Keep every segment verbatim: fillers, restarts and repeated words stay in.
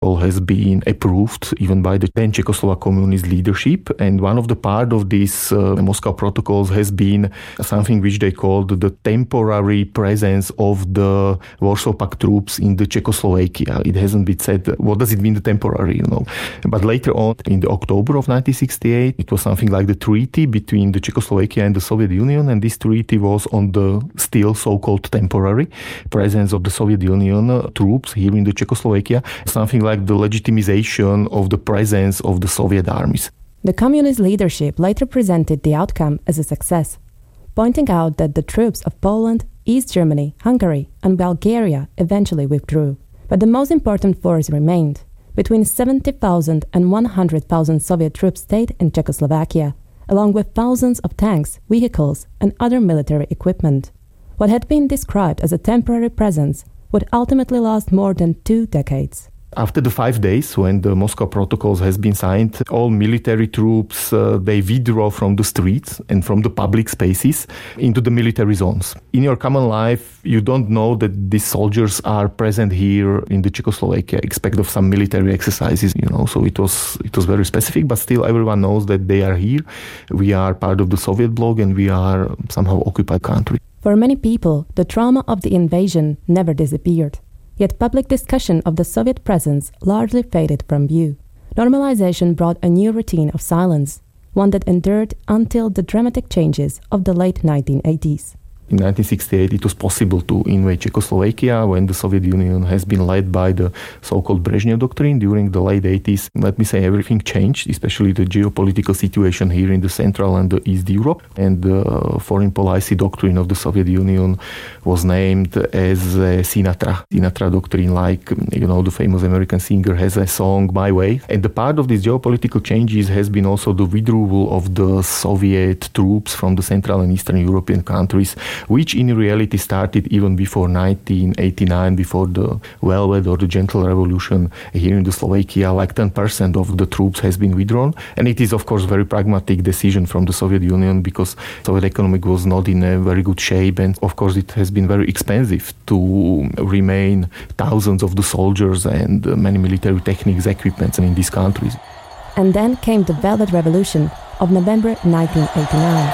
All has been approved even by the then Czechoslovak communist leadership. And one of the part of these uh, Moscow protocols has been something which they called the temporary presence of the Warsaw Pact troops in the Czechoslovakia. It hasn't been said, what does it mean, the temporary, you know. But later on, in the October of nineteen sixty-eight, it was something like the treaty between the Czechoslovakia and the Soviet Union. And this treaty was on the still so-called temporary presence of the Soviet Union uh, troops here in the Czechoslovakia. Something like like the legitimization of the presence of the Soviet armies. The communist leadership later presented the outcome as a success, pointing out that the troops of Poland, East Germany, Hungary, and Bulgaria eventually withdrew. But the most important force remained. Between seventy thousand and one hundred thousand Soviet troops stayed in Czechoslovakia, along with thousands of tanks, vehicles, and other military equipment. What had been described as a temporary presence would ultimately last more than two decades. After the five days when the Moscow Protocols has been signed, all military troops, uh, they withdraw from the streets and from the public spaces into the military zones. In your common life, you don't know that these soldiers are present here in the Czechoslovakia, expect of some military exercises, you know, so it was it was very specific, but still everyone knows that they are here. We are part of the Soviet bloc and we are somehow occupied country. For many people, the trauma of the invasion never disappeared. Yet public discussion of the Soviet presence largely faded from view. Normalization brought a new routine of silence, one that endured until the dramatic changes of the late nineteen eighties. In nineteen sixty-eight, it was possible to invade Czechoslovakia when the Soviet Union has been led by the so-called Brezhnev Doctrine. During the late eighties, let me say, everything changed, especially the geopolitical situation here in the Central and the East Europe. And the foreign policy doctrine of the Soviet Union was named as uh, Sinatra. Sinatra Doctrine, like, you know, the famous American singer has a song, My Way. And the part of these geopolitical changes has been also the withdrawal of the Soviet troops from the Central and Eastern European countries, which in reality started even before nineteen eighty-nine, before the Velvet or the Gentle Revolution here in the Slovakia. Like ten percent of the troops has been withdrawn. And it is, of course, a very pragmatic decision from the Soviet Union because Soviet economy was not in a very good shape. And, of course, it has been very expensive to remain thousands of the soldiers and many military techniques, equipments in these countries. And then came the Velvet Revolution of November nineteen eighty-nine.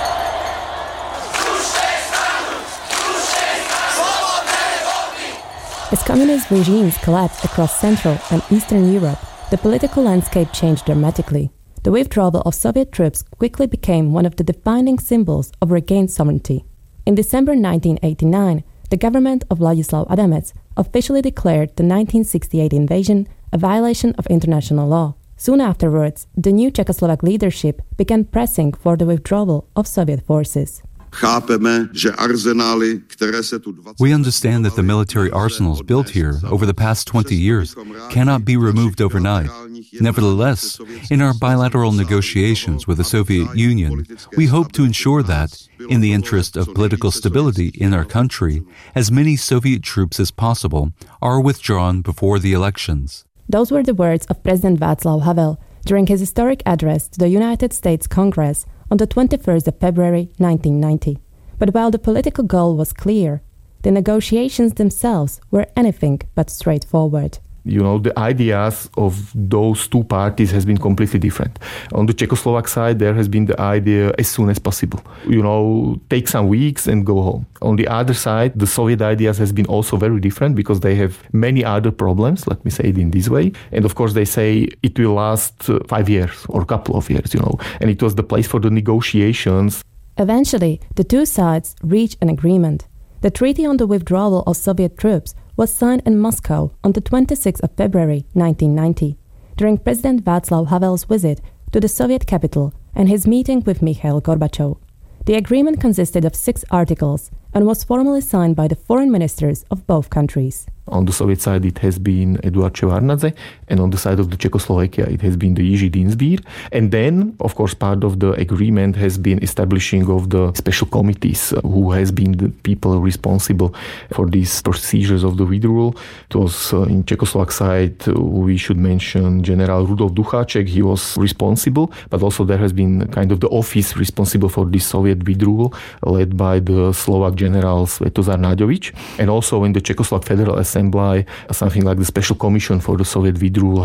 As communist regimes collapsed across Central and Eastern Europe, the political landscape changed dramatically. The withdrawal of Soviet troops quickly became one of the defining symbols of regained sovereignty. In December nineteen eighty-nine, the government of Vladislav Adamec officially declared the nineteen sixty-eight invasion a violation of international law. Soon afterwards, the new Czechoslovak leadership began pressing for the withdrawal of Soviet forces. We understand that the military arsenals built here over the past twenty years cannot be removed overnight. Nevertheless, in our bilateral negotiations with the Soviet Union, we hope to ensure that, in the interest of political stability in our country, as many Soviet troops as possible are withdrawn before the elections. Those were the words of President Václav Havel during his historic address to the United States Congress on the twenty-first of February nineteen ninety. But while the political goal was clear, the negotiations themselves were anything but straightforward. You know, the ideas of those two parties has been completely different. On the Czechoslovak side, there has been the idea as soon as possible. You know, take some weeks and go home. On the other side, the Soviet ideas has been also very different because they have many other problems, let me say it in this way. And of course, they say it will last uh, five years or a couple of years, you know. And it was the place for the negotiations. Eventually, the two sides reached an agreement. The treaty on the withdrawal of Soviet troops was signed in Moscow on the twenty-sixth of February nineteen ninety, during President Václav Havel's visit to the Soviet capital and his meeting with Mikhail Gorbachev. The agreement consisted of six articles and was formally signed by the foreign ministers of both countries. On the Soviet side, it has been Eduard Shevardnadze, and on the side of the Czechoslovakia, it has been the Jiří Dienstbier. And then, of course, part of the agreement has been establishing of the special committees, uh, who has been the people responsible for these procedures of the withdrawal. It was uh, in Czechoslovak side, uh, we should mention General Rudolf Ducháček. He was responsible, but also there has been kind of the office responsible for this Soviet withdrawal, led by the Slovak General General Svetozar Naďovič. And also in the Czechoslovak Federal Assembly, something like the Special Commission for the Soviet withdrawal